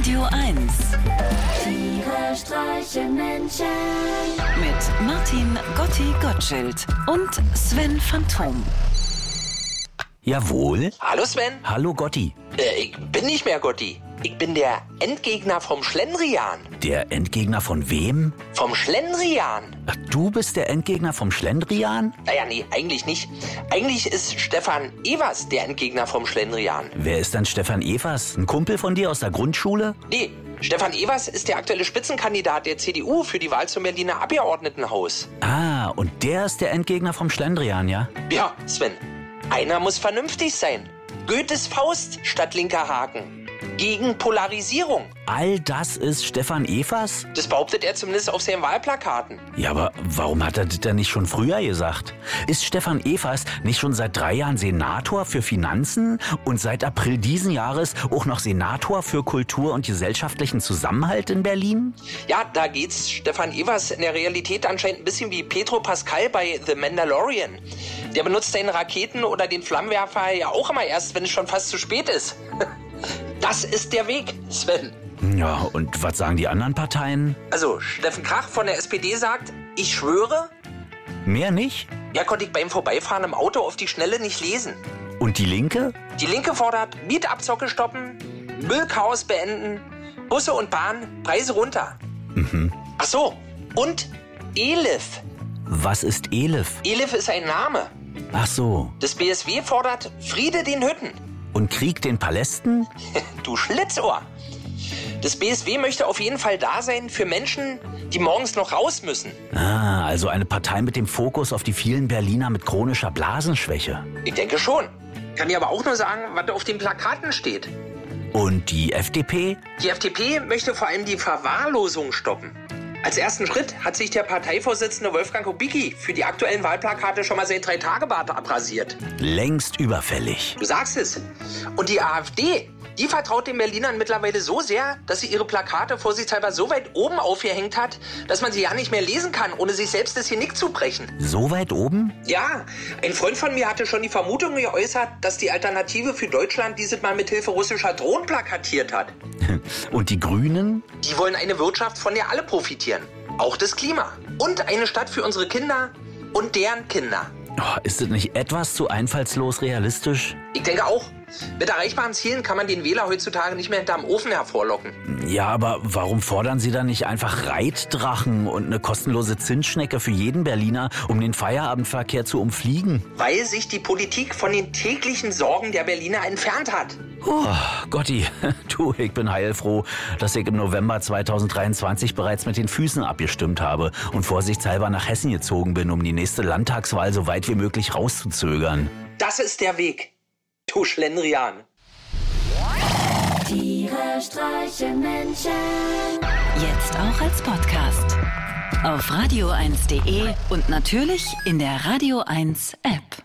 Radio 1. Tiere streichen Menschen. Mit Martin Gotti-Gottschild und Sven Phantom. Jawohl. Hallo Sven. Hallo Gotti. Ich bin nicht mehr Gotti. Ich bin der Endgegner vom Schlendrian. Der Endgegner von wem? Vom Schlendrian. Ach, du bist der Endgegner vom Schlendrian? Naja, nee, eigentlich nicht. Eigentlich ist Stefan Evers der Endgegner vom Schlendrian. Wer ist denn Stefan Evers? Ein Kumpel von dir aus der Grundschule? Nee, Stefan Evers ist der aktuelle Spitzenkandidat der CDU für die Wahl zum Berliner Abgeordnetenhaus. Ah, und der ist der Endgegner vom Schlendrian, ja? Ja, Sven, einer muss vernünftig sein. Goethes Faust statt linker Haken. Gegen Polarisierung. All das ist Stefan Evers? Das behauptet er zumindest auf seinen Wahlplakaten. Ja, aber warum hat er das denn nicht schon früher gesagt? Ist Stefan Evers nicht schon seit 3 Jahren Senator für Finanzen und seit April diesen Jahres auch noch Senator für Kultur und gesellschaftlichen Zusammenhalt in Berlin? Ja, da geht's Stefan Evers in der Realität anscheinend ein bisschen wie Pedro Pascal bei The Mandalorian. Der benutzt seine Raketen oder den Flammenwerfer ja auch immer erst, wenn es schon fast zu spät ist. Das ist der Weg, Sven. Ja, und was sagen die anderen Parteien? Also, Steffen Krach von der SPD sagt, ich schwöre. Mehr nicht? Ja, konnte ich beim Vorbeifahren im Auto auf die Schnelle nicht lesen. Und die Linke? Die Linke fordert Mietabzocke stoppen, Müllchaos beenden, Busse und Bahn, Preise runter. Ach so, und Elif. Was ist Elif? Elif ist ein Name. Ach so. Das BSW fordert Friede den Hütten. Und Krieg den Palästen? Du Schlitzohr. Das BSW möchte auf jeden Fall da sein für Menschen, die morgens noch raus müssen. Ah, also eine Partei mit dem Fokus auf die vielen Berliner mit chronischer Blasenschwäche. Ich denke schon. Kann dir aber auch nur sagen, was da auf den Plakaten steht. Und die FDP? Die FDP möchte vor allem die Verwahrlosung stoppen. Als ersten Schritt hat sich der Parteivorsitzende Wolfgang Kubicki für die aktuellen Wahlplakate schon mal sein 3-Tage-Bart abrasiert. Längst überfällig. Du sagst es. Und die AfD, die vertraut den Berlinern mittlerweile so sehr, dass sie ihre Plakate vorsichtshalber so weit oben aufgehängt hat, dass man sie ja nicht mehr lesen kann, ohne sich selbst das Genick zu brechen. So weit oben? Ja, ein Freund von mir hatte schon die Vermutung geäußert, dass die Alternative für Deutschland dieses Mal mithilfe russischer Drohnen plakatiert hat. Und die Grünen? Die wollen eine Wirtschaft, von der alle profitieren. Auch das Klima. Und eine Stadt für unsere Kinder und deren Kinder. Oh, ist das nicht etwas zu einfallslos realistisch? Ich denke auch. Mit erreichbaren Zielen kann man den Wähler heutzutage nicht mehr hinterm Ofen hervorlocken. Ja, aber warum fordern Sie dann nicht einfach Reitdrachen und eine kostenlose Zinsschnecke für jeden Berliner, um den Feierabendverkehr zu umfliegen? Weil sich die Politik von den täglichen Sorgen der Berliner entfernt hat. Oh, Gotti, du, ich bin heilfroh, dass ich im November 2023 bereits mit den Füßen abgestimmt habe und vorsichtshalber nach Hessen gezogen bin, um die nächste Landtagswahl so weit wie möglich rauszuzögern. Das ist der Weg. Du Schlendrian. Tiere streichen Menschen. Jetzt auch als Podcast. Auf radio1.de und natürlich in der Radio 1 App.